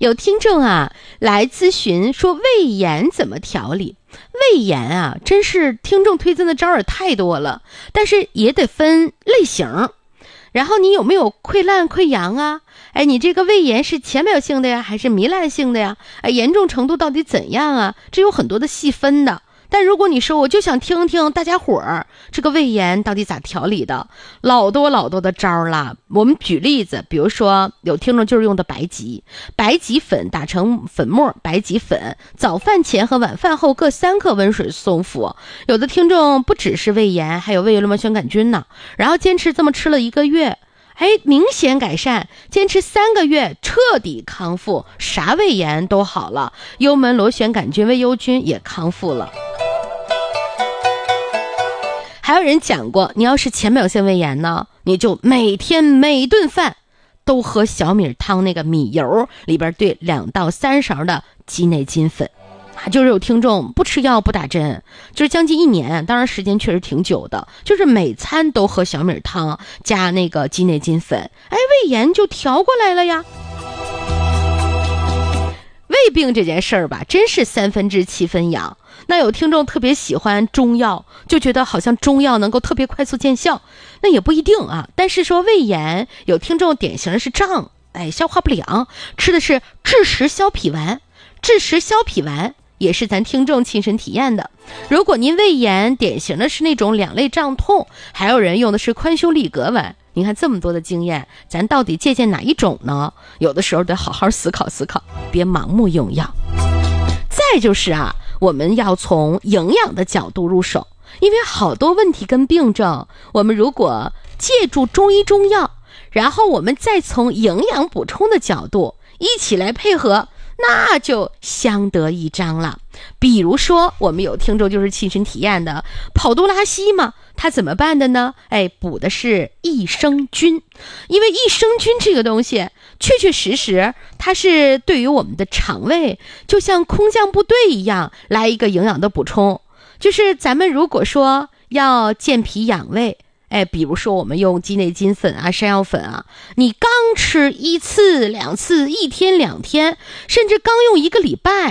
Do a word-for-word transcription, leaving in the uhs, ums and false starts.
有听众啊来咨询说胃炎怎么调理。胃炎啊，真是听众推荐的招也太多了，但是也得分类型。然后你有没有溃烂溃疡啊？哎，你这个胃炎是浅表性的呀，还是糜烂性的呀？哎，严重程度到底怎样啊？这有很多的细分的。但如果你说我就想听听大家伙儿这个胃炎到底咋调理的，老多老多的招啦。我们举例子，比如说有听众就是用的白及，白及粉打成粉末，白及粉早饭前和晚饭后各三克温水送服。有的听众不只是胃炎，还有胃轮膜旋杆菌呢，然后坚持这么吃了一个月，哎，明显改善，坚持三个月彻底康复，啥胃炎都好了，幽门螺旋杆菌、胃幽菌也康复了。还有人讲过，你要是浅表性胃炎呢，你就每天每顿饭都喝小米汤，那个米油里边兑两到三勺的鸡内金粉。就是有听众不吃药不打针，就是将近一年，当然时间确实挺久的，就是每餐都喝小米汤加那个鸡内金粉，哎，胃炎就调过来了呀。胃病这件事儿吧，真是三分治七分养。那有听众特别喜欢中药，就觉得好像中药能够特别快速见效，那也不一定啊。但是说胃炎，有听众典型的是胀，哎，消化不良，吃的是枳实消脾丸，枳实消脾丸也是咱听众亲身体验的。如果您胃炎典型的是那种两肋胀痛，还有人用的是宽胸利膈丸。你看这么多的经验，咱到底借鉴哪一种呢？有的时候得好好思考思考，别盲目用药。再就是啊，我们要从营养的角度入手，因为好多问题跟病症，我们如果借助中医中药，然后我们再从营养补充的角度一起来配合，那就相得益彰了。比如说我们有听众就是亲身体验的跑肚拉稀嘛，他怎么办的呢？哎，补的是益生菌。因为益生菌这个东西确确实实它是对于我们的肠胃就像空降部队一样来一个营养的补充。就是咱们如果说要健脾养胃，哎，比如说我们用鸡内金粉啊、山药粉啊，你刚吃一次两次，一天两天，甚至刚用一个礼拜，